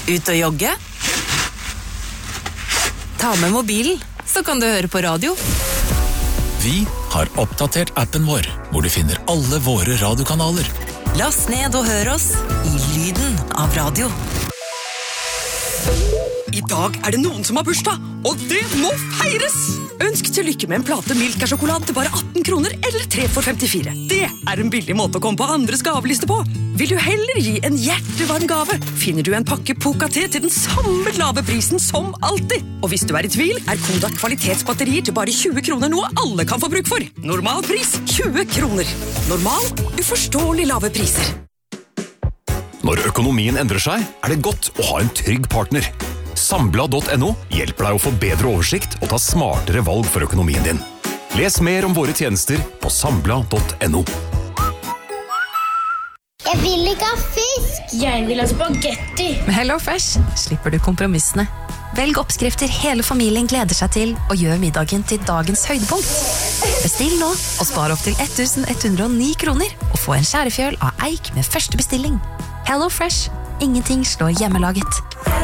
Ut og jogge? Ta med mobilen, så kan du høre på radio. Vi har oppdatert appen vår, hvor du finner alle våre radiokanaler. Last ned og hør oss i lyden av radio. I dag det noen som har bursdag, og det må feires! Ønsk til lykke med en plate Milka-sjokolade til bare 18 kroner, eller 3 for 54. Det en billig måte å komme på andres gaveliste på. Vil du heller gi en hjertevarm gave, finner du en pakke Poca-te til den samme lave prisen som alltid. Og hvis du i tvil, Kodak kvalitetsbatterier til bare 20 kroner noe alle kan få bruk for. Normal pris 20 kroner. Normal, uforståelig lave priser. Når økonomien endrer seg, det godt å ha en trygg partner. Sambla.no hjelper deg å få bedre oversikt og ta smartere valg for økonomien din. Les mer om våre tjenester på sambla.no. Jeg vil ikke ha fisk! Jeg vil ha spagetti! Med HelloFresh slipper du kompromissene. Velg oppskrifter hele familien gleder seg til, og gjør middagen til dagens høydepunkt. Bestill nå, og spar opp til 1109 kroner, og få en skjærefjøl av eik med første bestilling. HelloFresh. Ingenting slår hjemmelaget.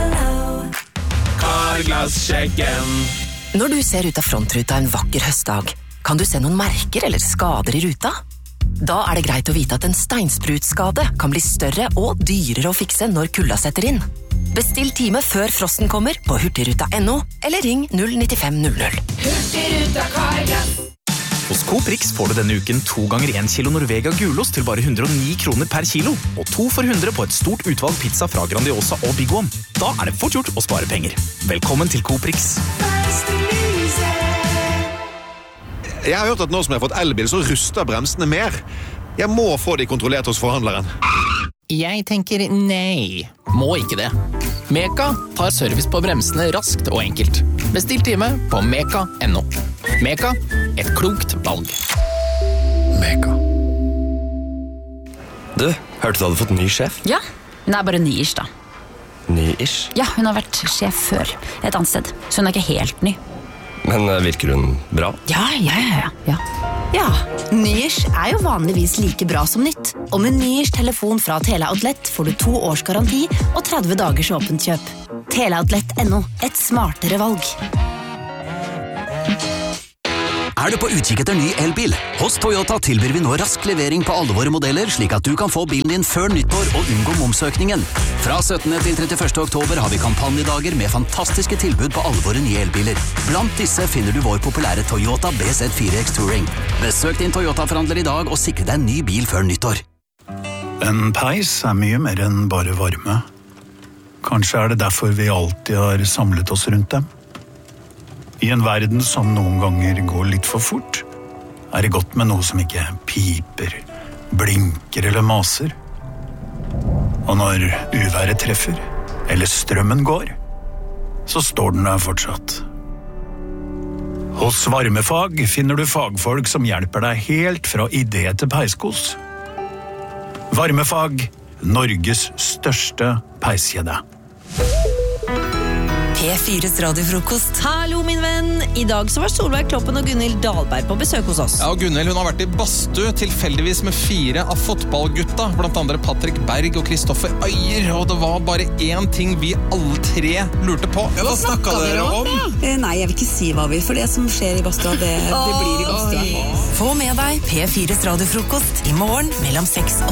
Carglass-sjekken. Når du ser ut av frontruta en vakker høstdag, kan du se noen merker eller skader i ruta? Da det greit å vite at en steinsprutskade kan bli større og dyrere å fikse når kulda setter inn. Bestill time før frosten kommer på hurtigruta.no, eller ring 09500. Hurtigruta Carglass. Hos Coop Rix får du denne uken 2 ganger 1 kilo Norvega gulost til bare 109 kroner per kilo, og 2 for 100 på et stort utvalg pizza fra Grandiosa og Big One. Da det fort gjort å spare penger. Velkommen til Coop Rix. Jeg har hørt at nå som jeg har fått elbil, så ruster bremsene mer. Jeg må få de kontrollert hos forhandleren. Jeg tenker nei. Må ikke det. Meka tar service på bremsene raskt og enkelt. Bestill time på meka.no. Meka, et klokt valg. Meka. Du, hørte du hadde fått ny sjef? Ja, hun bare ny-ish da. Ny-ish? Ja, hun har vært sjef før, et annet sted. Så hun ikke helt ny. Men virker hun bra? Ja. Ja, ny-ish jo vanligvis like bra som nytt. Og med ny-ish telefon fra Teleoutlet får du 2 års garanti og 30 dagers åpent kjøp. Teleoutlet.no, et smartere valg. Du på utkikk etter ny elbil? Hos Toyota tilbyr vi nå rask levering på alle våre modeller, slik at du kan få bilen din før nyttår og unngå momsøkningen. Fra 17. til 31. oktober har vi kampanjedager med fantastiske tilbud på alle våre nye elbiler. Blant disse finner du vår populære Toyota BZ4X Touring. Besøk din Toyota-forhandler i dag og sikre deg en ny bil før nyttår. En peis mye mer enn bare varme. Kanskje det derfor vi alltid har samlet oss rundt dem. I en verden som noen ganger går litt for fort, det godt med noe som ikke piper, blinker eller maser. Og når uværet treffer, eller strømmen går, så står den der fortsatt. Hos Varmefag finner du fagfolk som hjelper deg helt fra idé til peiskos. Varmefag, Norges største peiskjede. P4s radiofrokost. Hallo min venn, i dag så var Solveig Kloppen og Gunhild Dahlberg på besøk hos oss. Ja, og Gunhild hun har vært i badstue tilfeldigvis med 4 av fotballgutta, blant andre Patrick Berg og Kristoffer Øyer, og det var bare en ting vi alle 3 lurte på. Ja, hva snakket dere om? Nei, jeg vil ikke si hva for det som skjer i badstua, det blir i badstua. Få med deg P4s radiofrokost i morgen mellom 6 og